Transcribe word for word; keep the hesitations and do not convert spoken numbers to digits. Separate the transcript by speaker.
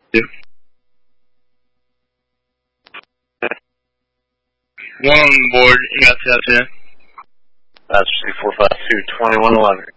Speaker 1: One on board, you got that, yeah? That's three four five two, twenty-one eleven.